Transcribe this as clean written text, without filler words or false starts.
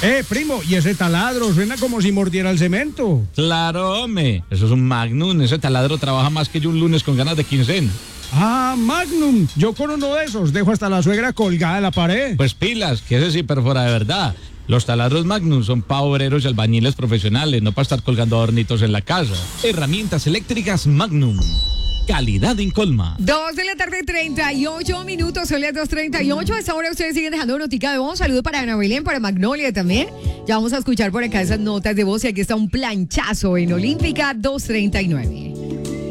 Primo, y ese taladro suena como si mordiera el cemento. Claro, hombre. Eso es un Magnum. Ese taladro trabaja más que yo un lunes con ganas de quincena. Ah, Magnum. Yo con uno de esos dejo hasta la suegra colgada en la pared. Pues pilas, que ese sí perfora de verdad. Los taladros Magnum son para obreros y albañiles profesionales, no para estar colgando adornitos en la casa. Herramientas eléctricas Magnum. Calidad en Colma. 2:38 son las 2:38. A esta hora ustedes siguen dejando notica de voz. Saludos para Ana Belén, para Magnolia también. Ya vamos a escuchar por acá esas notas de voz y aquí está un planchazo en Olímpica 239.